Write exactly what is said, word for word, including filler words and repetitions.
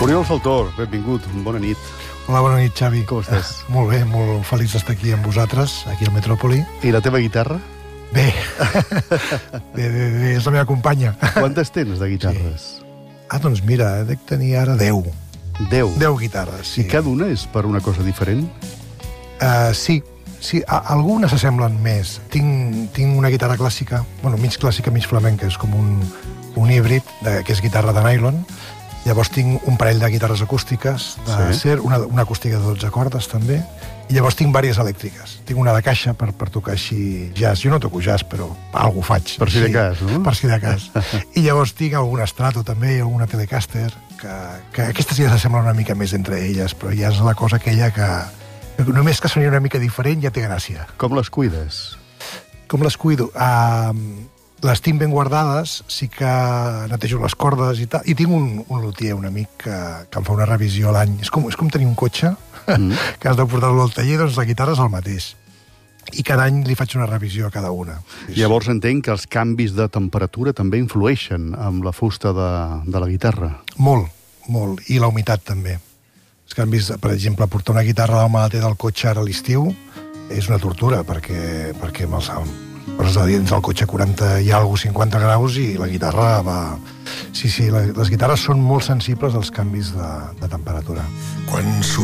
Oriol Faltor, benvingut, bona nit. Hola, bona nit, Xavi. Com estàs? Eh, molt bé, molt feliç d'estar aquí amb vosaltres, aquí al Metròpoli. I la teva guitarra? Bé, bé, bé, bé, és la meva companya. Quantes tens de guitarres? Sí. Ah, doncs mira, he de tenir ara deu. Deu? Deu guitarres, sí. I cada una és per una cosa diferent? Uh, sí, sí, a, algunes s'assemblen més. Tinc, tinc una guitarra clàssica, bueno, mig clàssica, mig flamenca, és com un, un híbrid, de, que és guitarra de nylon. Llavors tinc un parell de guitarres acústiques de sí. ser, una, una acústica de dotze cordes, també, i llavors tinc diverses elèctriques. Tinc una de caixa per, per tocar així jazz. Jo no toco jazz, però algú faig. Per si de cas, no? Per si de cas. I llavors tinc algun Strato, també, i alguna Telecaster, que, que aquestes ja s'assemblen una mica més entre elles, però ja és la cosa aquella que, que només que sonia una mica diferent ja té gràcia. Com les cuides? Com les cuido? Uh, les tinc ben guardades, sí que netejo les cordes i tal, i tinc un, un luthier, un amic, que, que em fa una revisió a l'any. És com, és com tenir un cotxe, mm. que has de portar-lo al taller, doncs la guitarra és el mateix. I cada any li faig una revisió a cada una. Sí, Llavors entenc que els canvis de temperatura també influeixen amb la fusta de, de la guitarra. Molt, molt. I la humitat també. Els canvis, per exemple, portar una guitarra al maleter del cotxe ara a l'estiu és una tortura, perquè, perquè amb els, poses a dins del cotxe quaranta i alguna cosa, cinquanta graus, i la guitarra va... Sí, sí, les guitarres són molt sensibles als canvis de, de temperatura. Quan